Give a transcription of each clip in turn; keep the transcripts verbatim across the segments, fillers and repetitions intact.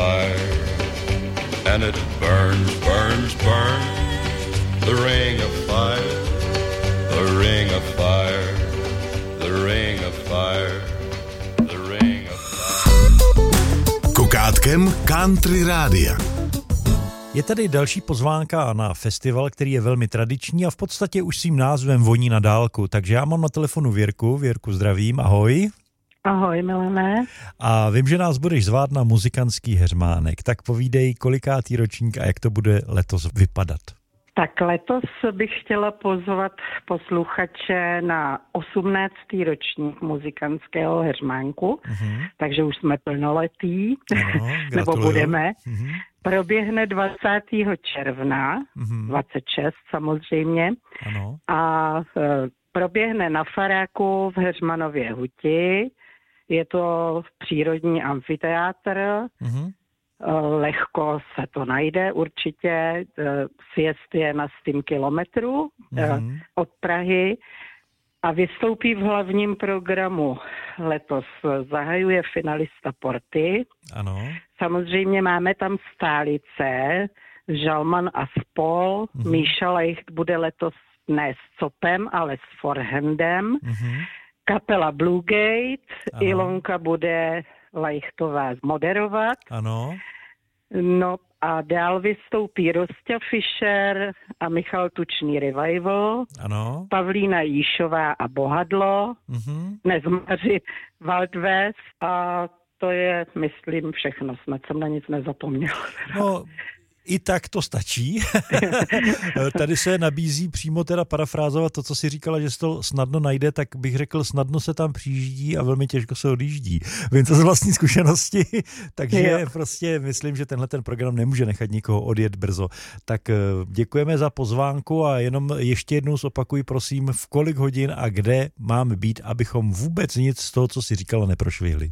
fire, and it burns, burns, burns. The ring of fire, the ring of fire, the ring of fire, the ring of fire. Kukátkem Country Rádia. Je tady další pozvánka na festival, který je velmi tradiční a v podstatě už svým názvem voní na dálku. Takže já mám na telefonu Věrku. Věrku, zdravím, ahoj. Ahoj, Milané. A vím, že nás budeš zvát na muzikantský heřmánek. Tak povídej, kolikátý ročník a jak to bude letos vypadat. Tak letos bych chtěla pozvat posluchače na osmnáctý ročník muzikantského heřmánku, uh-huh. takže už jsme plnoletí, ano, nebo budeme. Uh-huh. Proběhne dvacátého června, uh-huh. dvacet šest samozřejmě, ano. a e, proběhne na Faráku v Heřmanově Huti. Je to přírodní amfiteátr, uh-huh. lehko se to najde určitě, sjezd je na sto kilometrů mm-hmm. od Prahy a vystoupí v hlavním programu letos. Zahajuje finalista Porty. Ano. Samozřejmě máme tam stálice, Žalman a spol. Mm-hmm. Míša Leicht bude letos ne s copem, ale s forehandem. Mm-hmm. Kapela Blue Gate, ano. Ilonka bude Leichtová moderovat. Ano. No a dál vystoupí Rostia Fischer a Michal Tučný Revival. Ano. Pavlína Jíšová a Bohadlo. Mhm. Nezmaři Waldwest a to je, myslím, všechno. Snad jsem na nic nezapomněl. No, i tak to stačí. Tady se nabízí přímo teda parafrázovat to, co si říkala, že se to snadno najde, tak bych řekl, snadno se tam přijíždí a velmi těžko se odjíždí. Vím to z vlastní zkušenosti, takže jo. prostě myslím, že tenhle ten program nemůže nechat nikoho odjet brzo. Tak děkujeme za pozvánku a jenom ještě jednou zopakuj, prosím, v kolik hodin a kde máme být, abychom vůbec nic z toho, co si říkala, neprošvihli.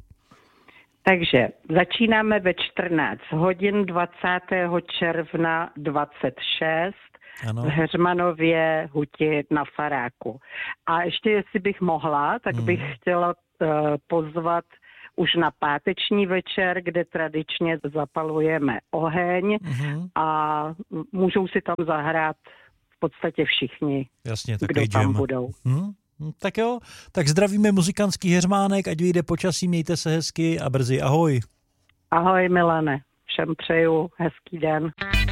Takže začínáme ve čtrnáct hodin dvacátého června dvacet šest ano. v Heřmanově Huti na Faráku. A ještě jestli bych mohla, tak hmm. bych chtěla uh, pozvat už na páteční večer, kde tradičně zapalujeme oheň hmm. a můžou si tam zahrát v podstatě všichni, Jasně, kdo tam jam. budou. Hmm. Tak jo, tak zdravíme muzikantský heřmánek, ať vyjde počasí, mějte se hezky a brzy ahoj. Ahoj Milane, všem přeju hezký den.